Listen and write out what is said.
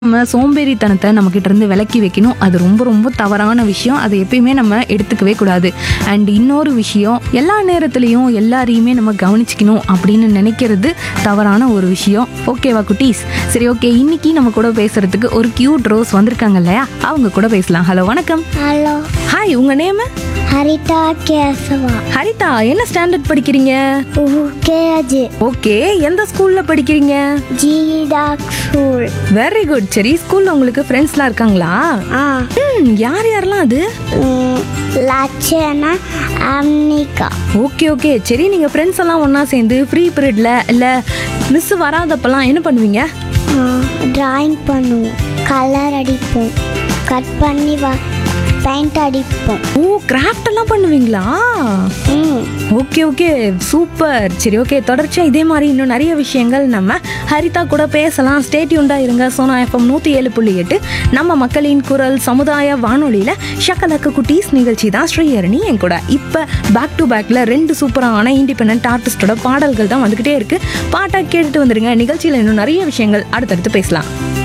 நம்ம சோம்பேறித்தனத்தை நம்மக்கிட்ட இருந்து விலக்கி வைக்கணும். அது ரொம்ப ரொம்ப தவறான விஷயம். அதை எப்பயுமே நம்ம எடுத்துக்கவே கூடாது. அண்ட் இன்னொரு விஷயம், எல்லா நேரத்துலையும் எல்லாரையுமே நம்ம கவனிச்சிக்கணும் அப்படின்னு நினைக்கிறது தவறான ஒரு விஷயம். ஓகேவா குட்டீஸ்? சரி, ஓகே. இன்னைக்கு நம்ம கூட பேசுறதுக்கு ஒரு கியூட் ரோஸ் வந்திருக்காங்க இல்லையா, அவங்க கூட பேசலாம். ஹலோ, வணக்கம். ஹலோ, ஹாய், உங்க நேம்? ஹரிதா கேசவா. ஹரிதா, என்ன ஸ்டாண்டர்ட் படிக்கிறீங்க? கேஜி ஓகே, எந்த ஸ்கூல்ல படிக்கிறீங்க? ஜிடாக் ஸ்கூல். Very good. சரி, ஸ்கூல்ல உங்களுக்கு ஃப்ரெண்ட்ஸ்லாம் இருக்காங்களா? யார் யாரெல்லாம் அது? லட்சணா, அம்னிகா. Okay okay. சரி, நீங்க ஃப்ரெண்ட்ஸ் எல்லாம் ஒண்ணா சேர்ந்து ஃப்ரீ பீரியட்ல இல்ல மிஸ் வராதப்பெல்லாம் என்ன பண்ணுவீங்க? டிராயிங் பண்ணுவோம், கலர் அடிப்போம், கட் பண்ணி பெயிண்ட் அடிப்போம். ஓ, கிராஃப்ட் எல்லாம் பண்ணுவீங்களா? Okay okay, super. சரி, ஓகே. தொடர்ச்சியா இதே மாதிரி இன்னும் நிறைய விஷயங்கள் நம்ம ஹரிதா கூட பேசலாம். ஸ்டே டியூன்டா இருங்க. சோனா எஃப்எம் 107.8 நம்ம மக்களின் குரல் சமுதாய வானொலியில ஷக்கலக்க குட்டீஸ் நிகழ்ச்சி தான். ஸ்ரீஹரணி என் கூட. இப்போ பேக் டு பேக்ல 2 சூப்பரான இண்டிபெண்டன்ட் ஆர்டிஸ்டோட பாடல்கள் தான் வந்துகிட்டே இருக்கு. பாட்டா கேட்டுட்டு வந்துருங்க. நிகழ்ச்சியில் இன்னும் நிறைய விஷயங்கள் அடுத்தடுத்து பேசலாம்.